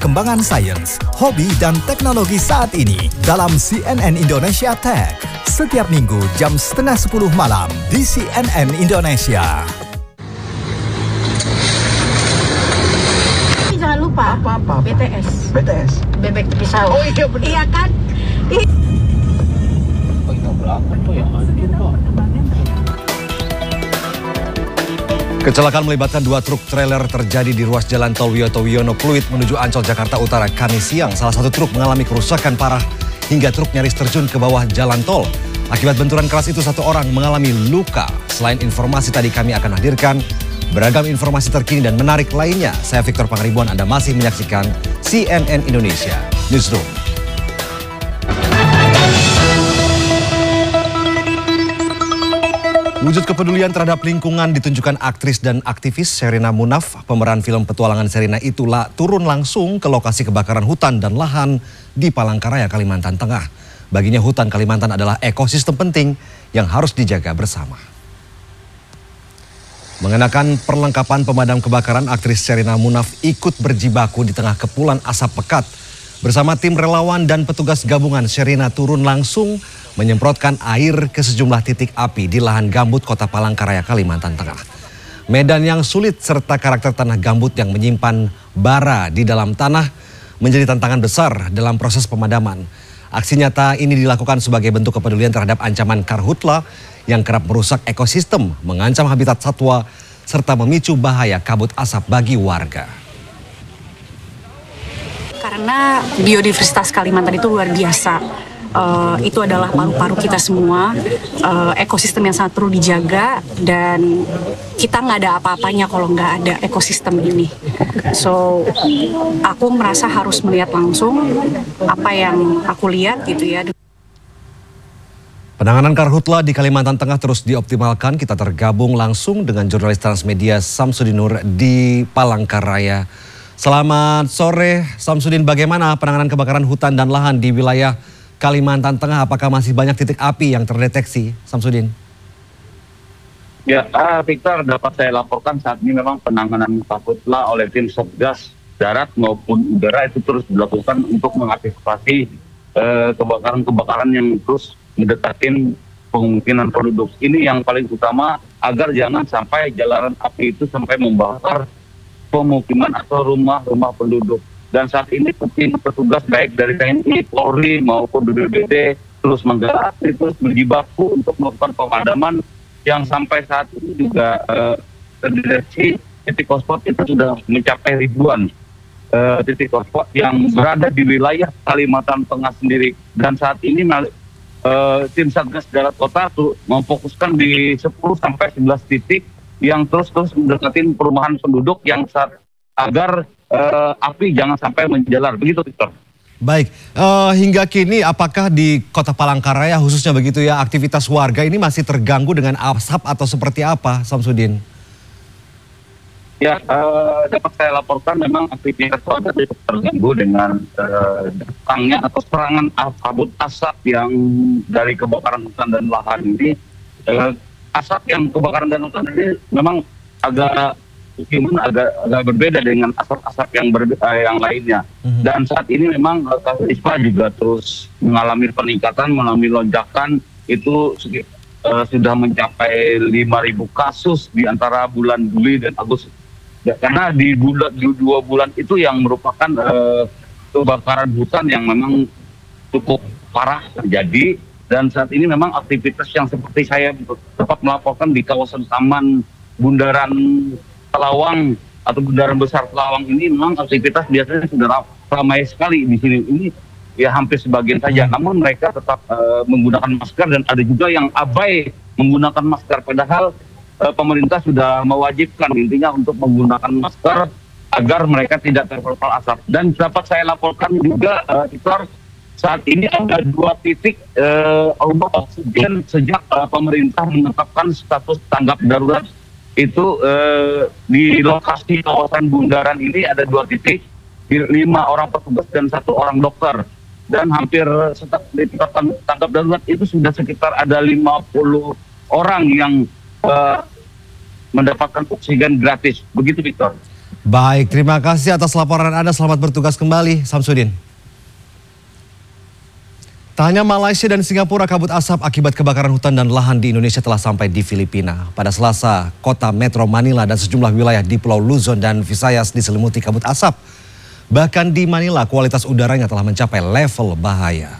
perkembangan sains, hobi, dan teknologi saat ini dalam CNN Indonesia Tech. Setiap minggu jam 9:30 malam di CNN Indonesia. Jangan lupa apa? BTS. Bebek pisau. Oh iya benar. Iya kan? Oh itu belakang tuh ya. Kecelakaan melibatkan dua truk trailer terjadi di ruas jalan tol Wiyoto Wiono Pluit menuju Ancol, Jakarta Utara, Kamis siang. Salah satu truk mengalami kerusakan parah hingga truk nyaris terjun ke bawah jalan tol. Akibat benturan keras itu satu orang mengalami luka. Selain informasi tadi kami akan hadirkan beragam informasi terkini dan menarik lainnya. Saya Victor Pangaribuan, Anda masih menyaksikan CNN Indonesia Newsroom. Wujud kepedulian terhadap lingkungan ditunjukkan aktris dan aktivis Sherina Munaf. Pemeran film petualangan Sherina itulah turun langsung ke lokasi kebakaran hutan dan lahan di Palangkaraya, Kalimantan Tengah. Baginya hutan Kalimantan adalah ekosistem penting yang harus dijaga bersama. Mengenakan perlengkapan pemadam kebakaran, aktris Sherina Munaf ikut berjibaku di tengah kepulan asap pekat. Bersama tim relawan dan petugas gabungan, Sherina turun langsung menyemprotkan air ke sejumlah titik api di lahan gambut Kota Palangkaraya, Kalimantan Tengah. Medan yang sulit serta karakter tanah gambut yang menyimpan bara di dalam tanah menjadi tantangan besar dalam proses pemadaman. Aksi nyata ini dilakukan sebagai bentuk kepedulian terhadap ancaman karhutla yang kerap merusak ekosistem, mengancam habitat satwa, serta memicu bahaya kabut asap bagi warga. Karena biodiversitas Kalimantan itu luar biasa. Itu adalah paru-paru kita semua, ekosistem yang sangat perlu dijaga, dan kita nggak ada apa-apanya kalau nggak ada ekosistem ini. So, aku merasa harus melihat langsung apa yang aku lihat gitu ya. Penanganan karhutla di Kalimantan Tengah terus dioptimalkan. Kita tergabung langsung dengan jurnalis Transmedia Samsudin Nur di Palangkaraya. Selamat sore Samsudin, bagaimana penanganan kebakaran hutan dan lahan di wilayah Kalimantan Tengah? Apakah masih banyak titik api yang terdeteksi, Samsudin? Ya, Victor, dapat saya laporkan saat ini memang penanganan karhutla oleh tim Satgas darat maupun udara itu terus dilakukan untuk mengantisipasi kebakaran-kebakaran yang terus mendekatin pemukiman penduduk. Ini yang paling utama agar jangan sampai jalanan api itu sampai membakar pemukiman atau rumah-rumah penduduk. Dan saat ini tim petugas baik dari TNI, Polri maupun BPBD terus menggerak, terus berjibaku untuk melakukan pemadaman yang sampai saat ini juga terdeteksi titik hotspot itu sudah mencapai ribuan titik hotspot yang berada di wilayah Kalimantan Tengah sendiri. Dan saat ini tim Satgas Darat Kota tuh memfokuskan di 10-11 titik yang terus mendekati perumahan penduduk yang agar api jangan sampai menjalar. Begitu, Victor. Baik, hingga kini apakah di Kota Palangkaraya khususnya begitu ya, aktivitas warga ini masih terganggu dengan asap atau seperti apa, Samsudin? Ya, dapat saya laporkan memang aktivitas warga itu terganggu dengan datangnya atau serangan kabut asap yang dari kebakaran hutan dan lahan ini. Asap yang kebakaran dan hutan ini memang agak berbeda dengan asap-asap yang lainnya. Dan saat ini memang kasus ISPA juga terus mengalami peningkatan, mengalami lonjakan. Itu sudah mencapai 5.000 kasus di antara bulan Juli dan Agustus. Ya, karena di 2 bulan itu yang merupakan kebakaran hutan yang memang cukup parah terjadi. Dan saat ini memang aktivitas yang seperti saya dapat melaporkan di kawasan Taman Bundaran Telawang atau Bundaran Besar Telawang ini memang aktivitas biasanya sudah ramai sekali di sini. Ini ya hampir sebagian saja. Namun mereka tetap menggunakan masker dan ada juga yang abai menggunakan masker. Padahal pemerintah sudah mewajibkan intinya untuk menggunakan masker agar mereka tidak terpapar asap. Dan dapat saya laporkan juga saat ini ada 2 titik ombak oksigen sejak pemerintah menetapkan status tanggap darurat. Itu di lokasi kawasan Bundaran ini ada 2 titik, 5 orang petugas dan 1 orang dokter. Dan hampir ditetapkan tanggap darurat itu sudah sekitar ada 50 orang yang mendapatkan oksigen gratis. Begitu, Victor. Baik, terima kasih atas laporan Anda. Selamat bertugas kembali, Samsudin. Tak hanya Malaysia dan Singapura, kabut asap akibat kebakaran hutan dan lahan di Indonesia telah sampai di Filipina. Pada Selasa, kota Metro Manila dan sejumlah wilayah di Pulau Luzon dan Visayas diselimuti kabut asap. Bahkan di Manila, kualitas udaranya telah mencapai level bahaya.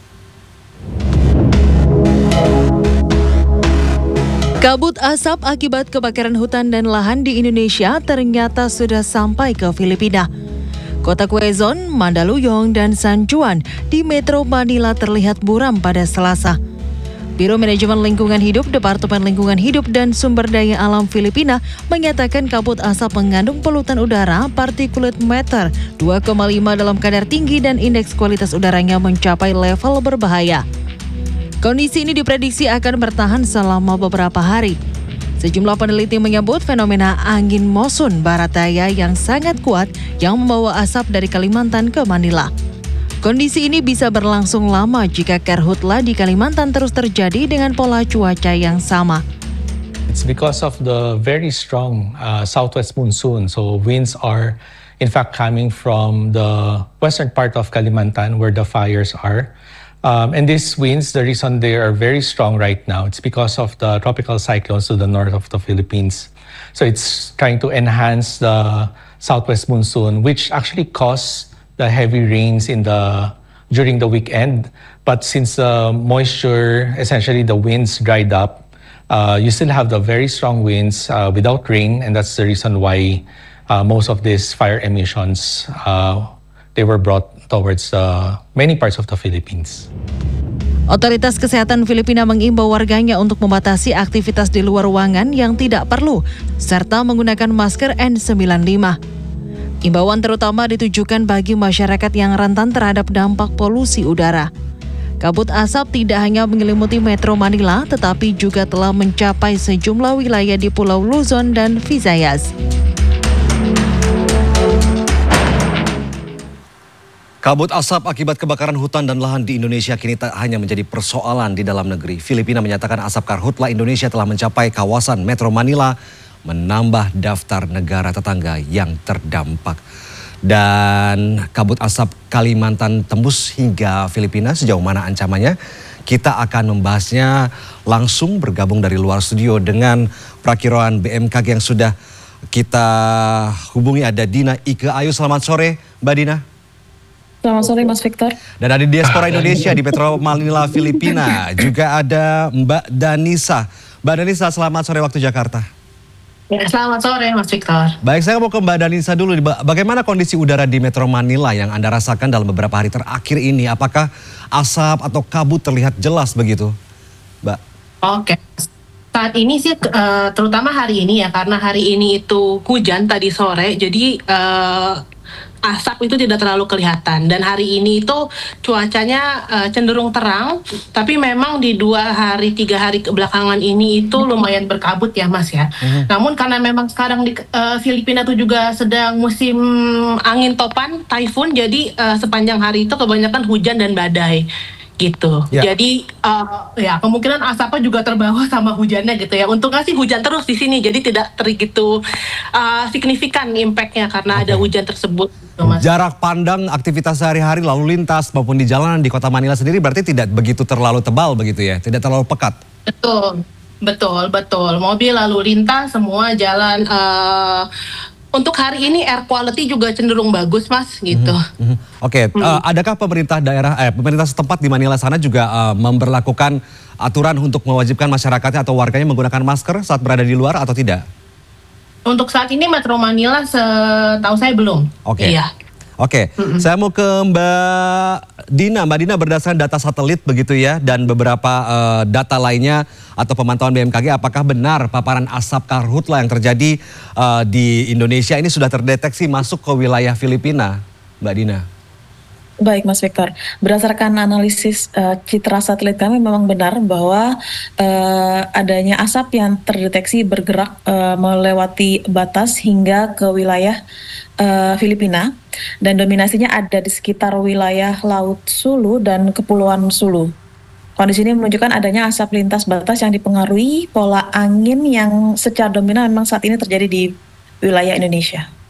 Kabut asap akibat kebakaran hutan dan lahan di Indonesia ternyata sudah sampai ke Filipina. Kota Quezon, Mandaluyong, dan San Juan di Metro Manila terlihat buram pada Selasa. Biro Manajemen Lingkungan Hidup, Departemen Lingkungan Hidup dan Sumber Daya Alam Filipina menyatakan kabut asap mengandung polutan udara particulate matter 2,5 dalam kadar tinggi dan indeks kualitas udaranya mencapai level berbahaya. Kondisi ini diprediksi akan bertahan selama beberapa hari. Sejumlah peneliti menyebut fenomena angin monsun barat daya yang sangat kuat yang membawa asap dari Kalimantan ke Manila. Kondisi ini bisa berlangsung lama jika karhutla di Kalimantan terus terjadi dengan pola cuaca yang sama. It's because of the very strong southwest monsoon. So winds are in fact coming from the western part of Kalimantan where the fires are. And these winds, the reason they are very strong right now, it's because of the tropical cyclones to the north of the Philippines. So it's trying to enhance the southwest monsoon, which actually caused the heavy rains during the weekend. But since the moisture, essentially the winds dried up, you still have the very strong winds without rain, and that's the reason why most of these fire emissions they were brought towards many parts of the Philippines. Otoritas Kesehatan Filipina mengimbau warganya untuk membatasi aktivitas di luar ruangan yang tidak perlu, serta menggunakan masker N95. Imbauan terutama ditujukan bagi masyarakat yang rentan terhadap dampak polusi udara. Kabut asap tidak hanya menyelimuti Metro Manila, tetapi juga telah mencapai sejumlah wilayah di Pulau Luzon dan Visayas. Kabut asap akibat kebakaran hutan dan lahan di Indonesia kini tak hanya menjadi persoalan di dalam negeri. Filipina menyatakan asap karhutla Indonesia telah mencapai kawasan Metro Manila, menambah daftar negara tetangga yang terdampak. Dan kabut asap Kalimantan tembus hingga Filipina, sejauh mana ancamannya? Kita akan membahasnya langsung bergabung dari luar studio dengan perakiraan BMKG yang sudah kita hubungi. Ada Dina Ike Ayu. Selamat sore Mbak Dina. Selamat sore Mas Victor. Dan ada di Diaspora Indonesia di Metro Manila, Filipina. Juga ada Mbak Danisa. Mbak Danisa, selamat sore waktu Jakarta. Ya, selamat sore Mas Victor. Baik, saya mau ke Mbak Danisa dulu. Bagaimana kondisi udara di Metro Manila yang Anda rasakan dalam beberapa hari terakhir ini? Apakah asap atau kabut terlihat jelas begitu, Mbak? Oke. Saat ini sih terutama hari ini ya, karena hari ini itu hujan tadi sore, jadi asap itu tidak terlalu kelihatan. Dan hari ini itu cuacanya cenderung terang, tapi memang di 2-3 hari kebelakangan ini itu lumayan berkabut ya Mas ya. Namun karena memang sekarang di Filipina itu juga sedang musim angin topan, typhoon, jadi sepanjang hari itu kebanyakan hujan dan badai gitu. Ya. Jadi ya kemungkinan asapnya juga terbawa sama hujannya gitu ya. Untungnya sih hujan terus di sini, jadi tidak begitu signifikan impactnya karena ada hujan tersebut. Gitu, Mas. Jarak pandang aktivitas sehari-hari lalu lintas maupun di jalanan di Kota Manila sendiri berarti tidak begitu terlalu tebal begitu ya, tidak terlalu pekat. Betul. Mobil lalu lintas semua jalan. Untuk hari ini air quality juga cenderung bagus Mas gitu. Oke. Adakah pemerintah setempat di Manila sana juga memberlakukan aturan untuk mewajibkan masyarakatnya atau warganya menggunakan masker saat berada di luar atau tidak? Untuk saat ini Metro Manila setahu saya belum. Oke. Iya. Oke, saya mau ke Mbak Dina. Mbak Dina, berdasarkan data satelit begitu ya dan beberapa data lainnya atau pemantauan BMKG, apakah benar paparan asap karhutla yang terjadi di Indonesia ini sudah terdeteksi masuk ke wilayah Filipina, Mbak Dina? Baik Mas Victor, berdasarkan analisis citra satelit kami memang benar bahwa adanya asap yang terdeteksi bergerak melewati batas hingga ke wilayah Filipina dan dominasinya ada di sekitar wilayah Laut Sulu dan Kepulauan Sulu. Kondisi ini menunjukkan adanya asap lintas batas yang dipengaruhi pola angin yang secara dominan memang saat ini terjadi di wilayah Indonesia.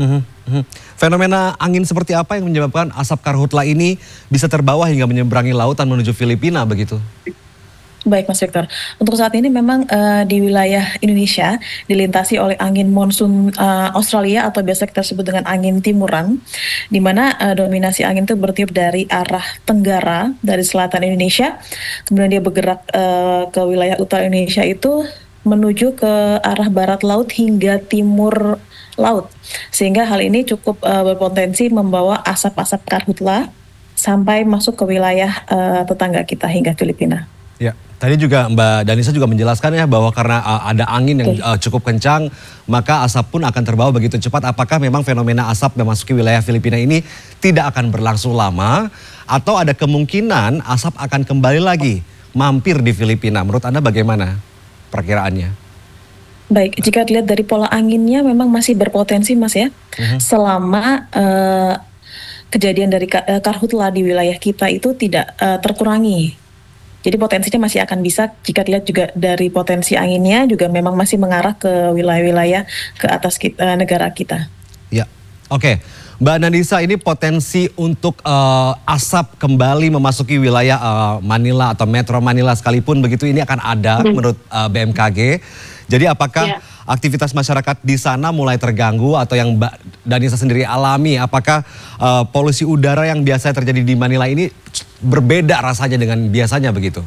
Fenomena angin seperti apa yang menyebabkan asap karhutla ini bisa terbawa hingga menyeberangi lautan menuju Filipina begitu? Baik Mas Victor, untuk saat ini memang di wilayah Indonesia dilintasi oleh angin monsun Australia atau biasa kita sebut dengan angin timuran, di mana dominasi angin itu bertiup dari arah tenggara, dari selatan Indonesia, kemudian dia bergerak ke wilayah utara Indonesia itu menuju ke arah barat laut hingga timur laut, sehingga hal ini cukup berpotensi membawa asap-asap karhutla sampai masuk ke wilayah tetangga kita hingga Filipina. Ya, tadi juga Mbak Danisa juga menjelaskan ya bahwa karena ada angin yang cukup kencang, maka asap pun akan terbawa begitu cepat. Apakah memang fenomena asap memasuki wilayah Filipina ini tidak akan berlangsung lama, atau ada kemungkinan asap akan kembali lagi mampir di Filipina? Menurut Anda bagaimana perkiraannya? Baik, jika dilihat dari pola anginnya memang masih berpotensi Mas ya, selama kejadian dari karhutla di wilayah kita itu tidak terkurangi. Jadi potensinya masih akan bisa, jika dilihat juga dari potensi anginnya juga memang masih mengarah ke wilayah-wilayah ke atas negara kita. Ya, oke. Mbak Danisa, ini potensi untuk asap kembali memasuki wilayah Manila atau Metro Manila sekalipun begitu, ini akan ada menurut BMKG. Jadi apakah aktivitas masyarakat di sana mulai terganggu atau yang Mbak Danisa sendiri alami? Apakah polusi udara yang biasa terjadi di Manila ini berbeda rasanya dengan biasanya begitu?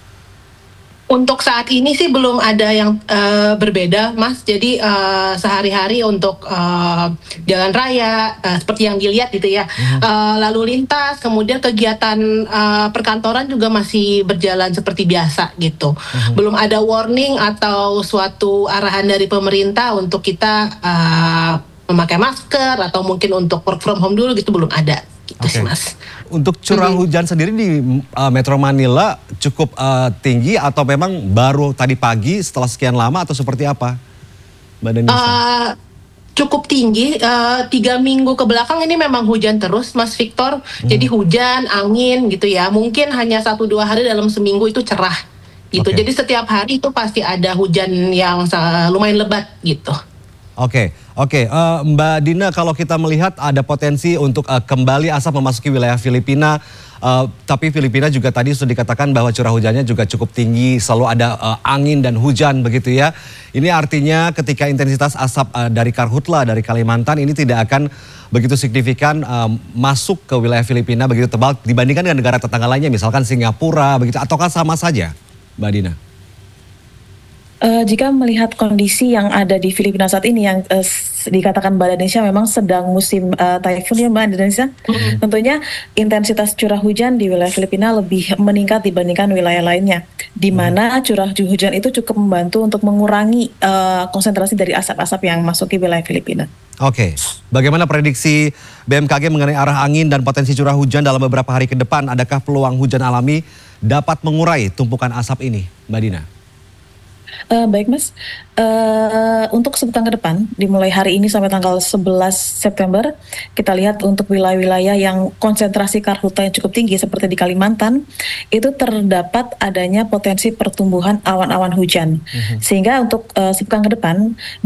Untuk saat ini sih belum ada yang berbeda, Mas. Jadi sehari-hari untuk jalan raya seperti yang dilihat gitu ya, lalu lintas, kemudian kegiatan perkantoran juga masih berjalan seperti biasa gitu. Belum ada warning atau suatu arahan dari pemerintah untuk kita memakai masker atau mungkin untuk work from home dulu gitu, belum ada. Gitu sih, Mas. Untuk curah hujan sendiri di Metro Manila cukup tinggi atau memang baru tadi pagi setelah sekian lama atau seperti apa, Mbak Danisa? Cukup tinggi, 3 minggu ke belakang ini memang hujan terus Mas Victor. Jadi hujan, angin gitu ya. Mungkin hanya 1-2 hari dalam seminggu itu cerah gitu. Jadi setiap hari itu pasti ada hujan yang lumayan lebat gitu. Oke. Mbak Dina, kalau kita melihat ada potensi untuk kembali asap memasuki wilayah Filipina, tapi Filipina juga tadi sudah dikatakan bahwa curah hujannya juga cukup tinggi, selalu ada angin dan hujan begitu ya. Ini artinya ketika intensitas asap dari karhutla dari Kalimantan ini tidak akan begitu signifikan masuk ke wilayah Filipina begitu tebal dibandingkan dengan negara tetangga lainnya, misalkan Singapura begitu, ataukah sama saja, Mbak Dina? Jika melihat kondisi yang ada di Filipina saat ini yang dikatakan Mbak Danisa memang sedang musim typhoon ya Mbak Danisa, tentunya intensitas curah hujan di wilayah Filipina lebih meningkat dibandingkan wilayah lainnya, di mana curah hujan itu cukup membantu untuk mengurangi konsentrasi dari asap-asap yang masuk ke wilayah Filipina. Oke, bagaimana prediksi BMKG mengenai arah angin dan potensi curah hujan dalam beberapa hari ke depan? Adakah peluang hujan alami dapat mengurai tumpukan asap ini, Mbak Dina? Baik Mas, untuk sepekan ke depan, dimulai hari ini sampai tanggal 11 September, kita lihat untuk wilayah-wilayah yang konsentrasi karhutla yang cukup tinggi seperti di Kalimantan, itu terdapat adanya potensi pertumbuhan awan-awan hujan. Sehingga untuk sepekan ke depan,